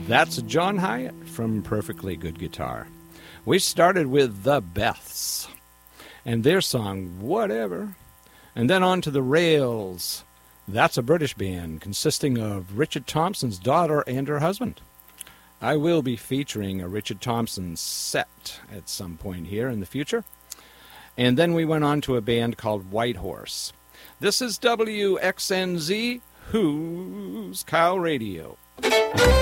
That's John Hyatt from Perfectly Good Guitar. We started with the Beths and their song, Whatever, and then on to the Rails. That's a British band consisting of Richard Thompson's daughter and her husband. I will be featuring a Richard Thompson set at some point here in the future. And then we went on to a band called Whitehorse. This is WXNZ, Who's Cow Radio.